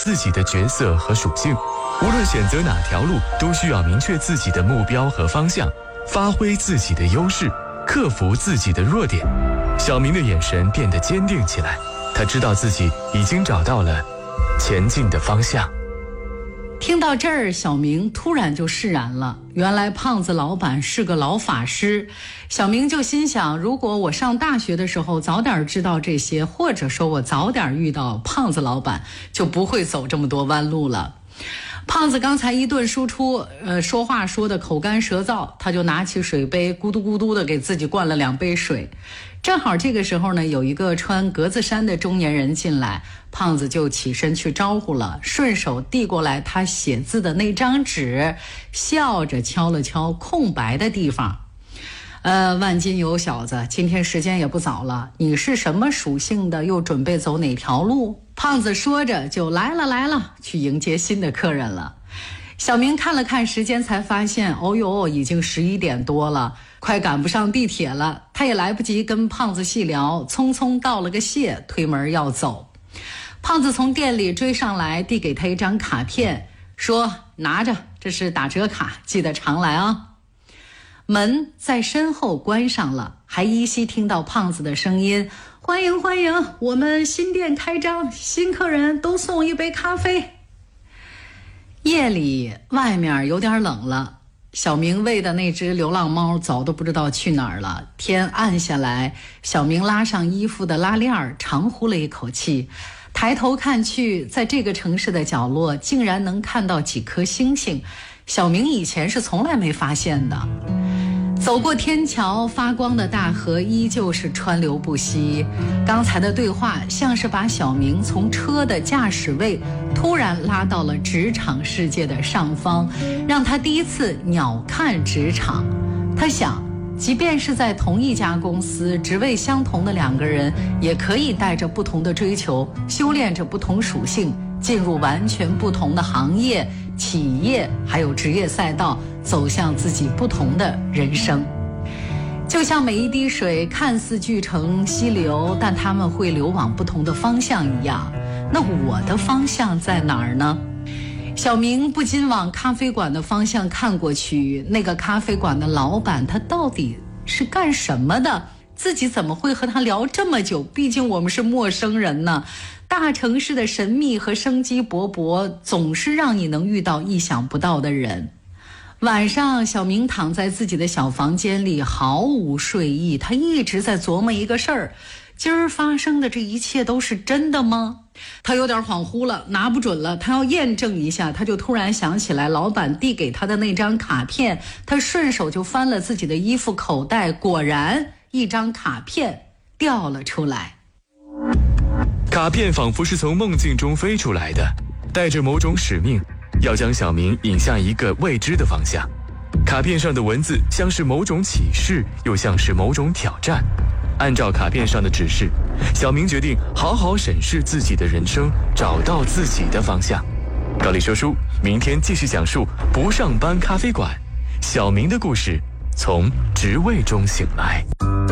自己的角色和属性。无论选择哪条路，都需要明确自己的目标和方向，发挥自己的优势，克服自己的弱点。小明的眼神变得坚定起来，他知道自己已经找到了前进的方向。 听到这儿，小明突然就释然了。原来胖子老板是个老法师。小明就心想，如果我上大学的时候早点知道这些，或者说我早点遇到胖子老板，就不会走这么多弯路了。胖子刚才一顿输出，说话说的口干舌燥，他就拿起水杯咕嘟咕嘟的给自己灌了2杯水。正好这个时候呢，有一个穿格子衫的中年人进来，胖子就起身去招呼了，顺手递过来他写字的那张纸，笑着敲了敲空白的地方。万金油小子，今天时间也不早了，你是什么属性的，又准备走哪条路？胖子说着就来了，去迎接新的客人了。小明看了看时间，才发现哦哟，已经11点多了，快赶不上地铁了。他也来不及跟胖子细聊，匆匆道了个谢，推门要走。胖子从店里追上来，递给他一张卡片，说拿着，这是打折卡，记得常来啊。门在身后关上了，还依稀听到胖子的声音，欢迎欢迎，我们新店开张，新客人都送1杯咖啡。夜里外面有点冷了，小明喂的那只流浪猫早都不知道去哪儿了。天暗下来，小明拉上衣服的拉链，长呼了一口气，抬头看去，在这个城市的角落竟然能看到几颗星星，小明以前是从来没发现的。走过天桥，发光的大河依旧是川流不息。刚才的对话像是把小明从车的驾驶位突然拉到了职场世界的上方，让他第一次鸟瞰职场。他想，即便是在同一家公司，职位相同的2个人，也可以带着不同的追求，修炼着不同属性，进入完全不同的行业、企业还有职业赛道，走向自己不同的人生。就像每一滴水看似聚成溪流，但它们会流往不同的方向一样。那我的方向在哪儿呢？小明不禁往咖啡馆的方向看过去，那个咖啡馆的老板他到底是干什么的？自己怎么会和他聊这么久？毕竟我们是陌生人呢。大城市的神秘和生机勃勃，总是让你能遇到意想不到的人。晚上，小明躺在自己的小房间里，毫无睡意。他一直在琢磨一个事儿：今儿发生的这一切都是真的吗？他有点恍惚了，拿不准了，他要验证一下。他就突然想起来老板递给他的那张卡片，他顺手就翻了自己的衣服口袋，果然一张卡片掉了出来。 卡片仿佛是从梦境中飞出来的，带着某种使命，要将小明引向一个未知的方向。卡片上的文字像是某种启示，又像是某种挑战。按照卡片上的指示，小明决定好好审视自己的人生，找到自己的方向。高丽说书明天继续讲述不上班咖啡馆，小明的故事从职位中醒来。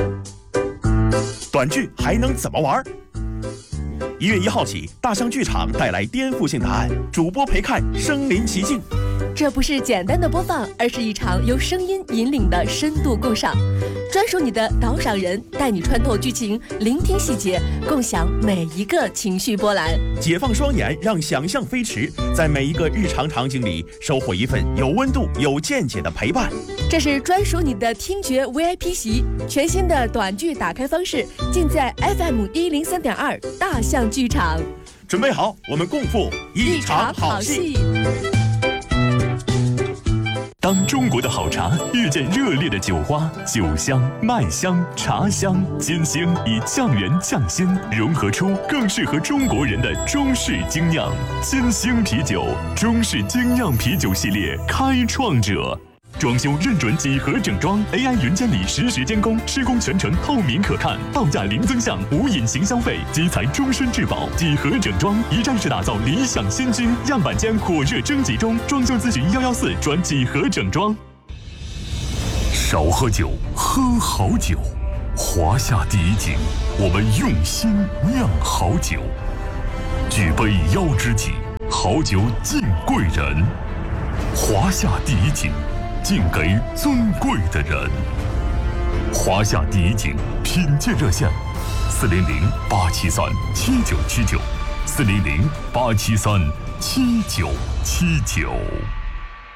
短剧还能怎么玩？1月1号起，大象剧场带来颠覆性答案，主播陪看身临其境。 这不是简单的播放，而是一场由声音引领的深度共赏。专属你的导赏人，带你穿透剧情，聆听细节，共享每一个情绪波澜。 解放双眼，让想象飞驰，在每一个日常场景里收获一份有温度、有见解的陪伴。 这是专属你的听觉 VIP 席，全新的短剧打开方式，尽在 FM103.2大象剧场。 准备好，我们共赴一场好戏。 当中国的好茶遇见热烈的酒花，酒香、麦香、茶香、金星以酱园匠心融合出更适合中国人的中式精酿。金星啤酒，中式精酿啤酒系列开创者。装修认准几何整装 ，AI 云监理实时监工，施工全程透明可看，报价零增项，无隐形消费，基材终身质保。几何整装一站式打造理想新居，样板间火热征集中，装修咨询114转几何整装。少喝酒，喝好酒。华夏第一井，我们用心酿好酒。举杯邀知己， 好酒敬贵人，华夏第一景，敬给尊贵的人。华夏第一景品鉴热线：400-873-7979，400-873-7979。